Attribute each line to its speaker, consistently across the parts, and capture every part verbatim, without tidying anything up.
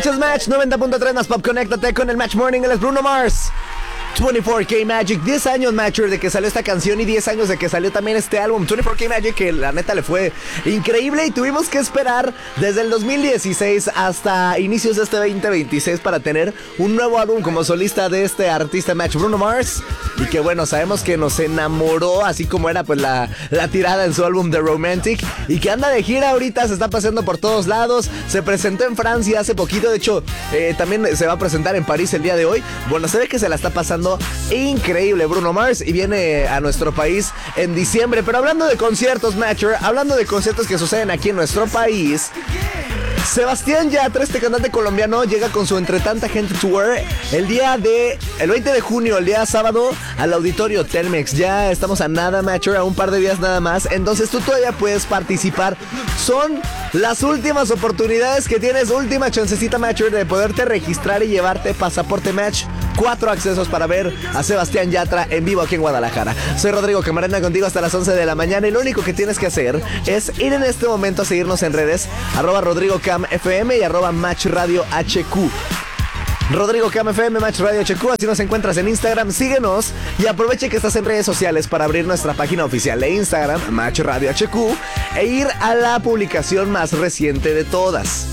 Speaker 1: Escuchas Match noventa punto tres más Pop. Conéctate con el Match Morning. Él es Bruno Mars. veinticuatro K Magic, diez años, Matcher, de que salió esta canción y diez años de que salió también este álbum, veinticuatro K Magic, que la neta le fue increíble y tuvimos que esperar desde el dos mil dieciséis hasta inicios de este veinte veintiséis para tener un nuevo álbum como solista de este artista Match, Bruno Mars, y que bueno, sabemos que nos enamoró, así como era pues la, la tirada en su álbum The Romantic, y que anda de gira ahorita, se está paseando por todos lados, se presentó en Francia hace poquito, de hecho, eh, también se va a presentar en París el día de hoy. Bueno, se ve que se la está pasando increíble Bruno Mars y viene a nuestro país en diciembre. Pero hablando de conciertos, Matcher, hablando de conciertos que suceden aquí en nuestro país, Sebastián Yatra, este cantante colombiano, llega con su Entre Tanta Gente Tour el día de, el veinte de junio, el día sábado, al Auditorio Telmex. Ya estamos a nada, Matcher, a un par de días nada más. Entonces tú todavía puedes participar. Son las últimas oportunidades que tienes, última chancecita, Matcher, de poderte registrar y llevarte pasaporte Match. Cuatro accesos para ver a Sebastián Yatra en vivo aquí en Guadalajara. Soy Rodrigo Camarena, contigo hasta las once de la mañana, y lo único que tienes que hacer es ir en este momento a seguirnos en redes, arroba Rodrigo Cam F M y arroba Match Radio H Q. Rodrigo Cam F M, Match Radio H Q, así nos encuentras en Instagram. Síguenos y aproveche que estás en redes sociales para abrir nuestra página oficial de Instagram, Match Radio H Q, e ir a la publicación más reciente de todas.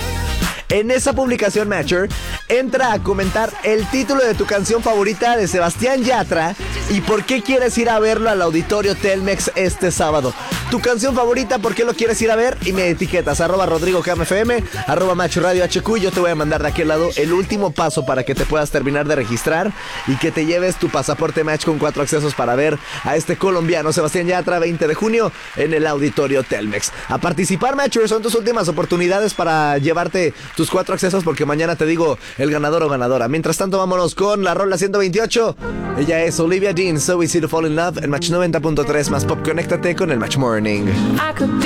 Speaker 1: En esa publicación, Matcher, entra a comentar el título de tu canción favorita de Sebastián Yatra y por qué quieres ir a verlo al Auditorio Telmex este sábado. Tu canción favorita, por qué lo quieres ir a ver, y me etiquetas, arroba Rodrigo Cam F M, arroba Match Radio H Q, y yo te voy a mandar de aquel lado el último paso para que te puedas terminar de registrar y que te lleves tu pasaporte Match con cuatro accesos para ver a este colombiano Sebastián Yatra, veinte de junio, en el Auditorio Telmex. A participar, Matcher, son tus últimas oportunidades para llevarte tus cuatro accesos, porque mañana te digo el ganador o ganadora. Mientras tanto, vámonos con la rola ciento veintiocho. Ella es Olivia Dean, So Easy to Fall in Love, en Match noventa punto tres más Pop. Conéctate con el Match Morning.